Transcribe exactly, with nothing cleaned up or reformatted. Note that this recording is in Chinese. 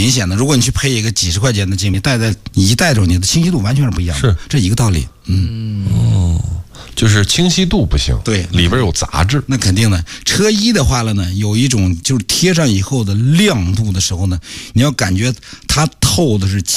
明显的。如果你去配一个几十块钱的镜片，戴在你一戴着，你的清晰度完全是不一样的。 是这一个道理。嗯哦，就是清晰度不行， 对， 里边有杂质。 那肯定的。车衣的话了呢，有一种就是贴上以后的亮度的时候呢，你要感觉它透的是